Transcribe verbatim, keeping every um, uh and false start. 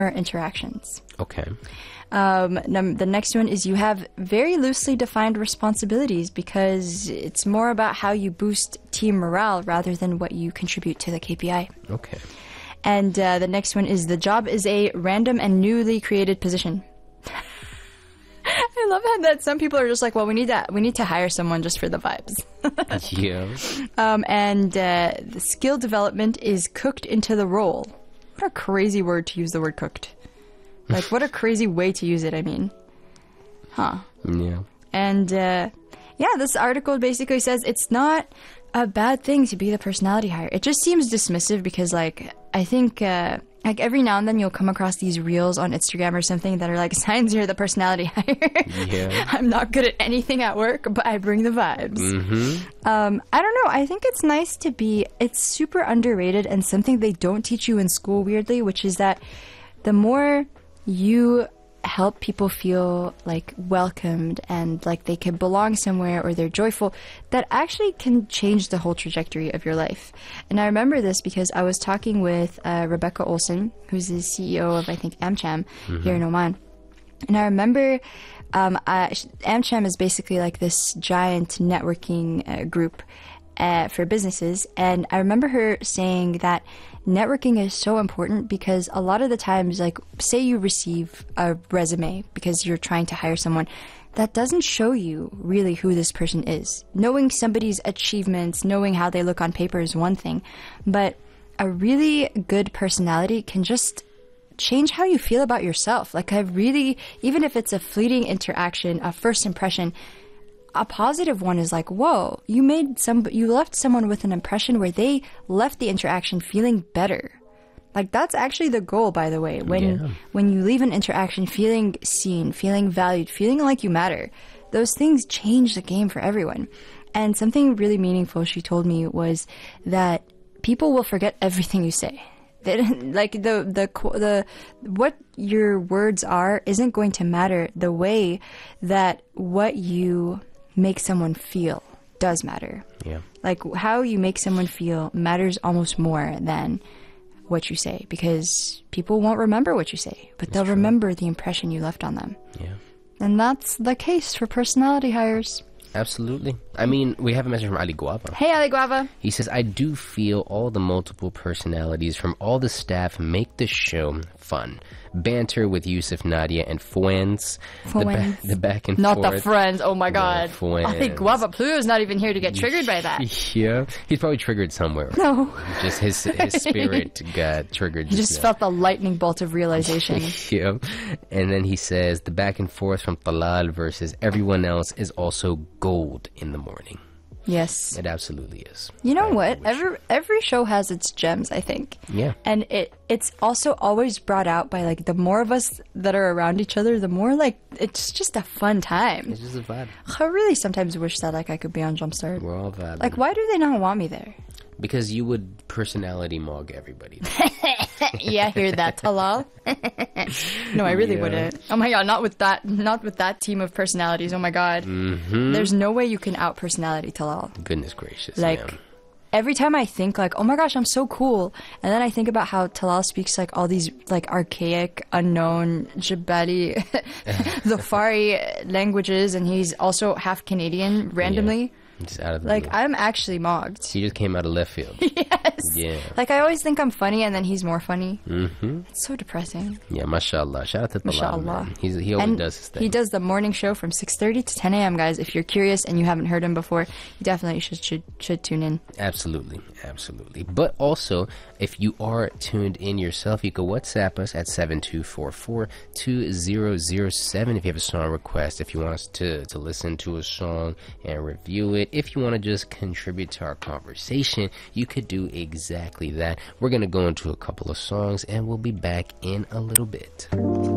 interactions. Okay. Um, num- the next one is you have very loosely defined responsibilities because it's more about how you boost team morale rather than what you contribute to the K P I. Okay. And uh, the next one is the job is a random and newly created position. I love how that some people are just like, well, we need that. We need to hire someone just for the vibes. Yeah. Um, and uh, the skill development is cooked into the role. What a crazy word to use the word cooked. Like, what a crazy way to use it, I mean. Huh. Yeah. And, uh, yeah, this article basically says it's not a bad thing to be the personality hire. It just seems dismissive because, like, I think, uh, like, every now and then you'll come across these reels on Instagram or something that are like, signs you're the personality hire. Yeah. I'm not good at anything at work, but I bring the vibes. Mm-hmm. Um, I don't know. I think it's nice to be, it's super underrated and something they don't teach you in school, weirdly, which is that the more you help people feel like welcomed and like they can belong somewhere or they're joyful, that actually can change the whole trajectory of your life. And I remember this because I was talking with uh, Rebecca Olson, who's the C E O of, I think, AmCham mm-hmm. here in Oman. And I remember um, uh, AmCham is basically like this giant networking uh, group uh, for businesses. And I remember her saying that networking is so important because a lot of the times, like, say you receive a resume because you're trying to hire someone, that doesn't show you really who this person is. Knowing somebody's achievements, knowing how they look on paper is one thing, but a really good personality can just change how you feel about yourself. Like, I really, even if it's a fleeting interaction, a first impression, a positive one is like, whoa, you made some, you left someone with an impression where they left the interaction feeling better. Like, that's actually the goal, by the way. When, yeah. when you leave an interaction feeling seen, feeling valued, feeling like you matter, those things change the game for everyone. And something really meaningful she told me was that people will forget everything you say. They, like the, the, the, what your words are isn't going to matter. The way that what you make someone feel does matter. Yeah. Like, how you make someone feel matters almost more than what you say, because people won't remember what you say, but That's they'll true. remember the impression you left on them. Yeah. And that's the case for personality hires. Absolutely. I mean, we have a message from Ali Guava. Hey, Ali Guava. He says, I do feel all the multiple personalities from all the staff make the show fun. Banter with Yusuf, Nadia, and Fuens. The, ba- the back and Not forth. Not the friends. Oh, my God. Fuens. Ali Guava. Pluto's not even here to get triggered by that. Yeah. He's probably triggered somewhere. No. Just his his spirit got triggered. He just now. felt the lightning bolt of realization. Yeah. And then he says, the back and forth from Talal versus everyone else is also gold in the morning. Yes. It absolutely is. You know I what? Every every show has its gems, I think. Yeah. And it it's also always brought out by, like, the more of us that are around each other, the more, like, it's just a fun time. It's just a vibe. I really sometimes wish that, like, I could be on Jumpstart. We're all vibing. Like, why do they not want me there? Because you would personality mog everybody. Yeah, hear that, Talal? No, I really Yeah. wouldn't. Oh my God, not with that, not with that team of personalities. Oh my God. Mm-hmm. There's no way you can out personality Talal. Goodness gracious. Like, yeah. every time I think, like, oh my gosh, I'm so cool, and then I think about how Talal speaks, like, all these, like, archaic, unknown, Jabali, Dhofari languages, and he's also half Canadian randomly. Yeah. Just out of the Like, blue. I'm actually mogged. He just came out of left field. Yes. Yeah. Like, I always think I'm funny, and then he's more funny. Mm-hmm. It's so depressing. Yeah, mashallah. Shout out to Talal, Mashallah. man. He's, he always And does his thing. he does the morning show from six thirty to ten a.m., guys. If you're curious and you haven't heard him before, you definitely should should, should tune in. Absolutely, absolutely. But also, if you are tuned in yourself, you can WhatsApp us at seven two four four, two zero zero seven if you have a song request, if you want us to, to listen to a song and review it. If you want to just contribute to our conversation, you could do exactly that. We're going to go into a couple of songs, and we'll be back in a little bit.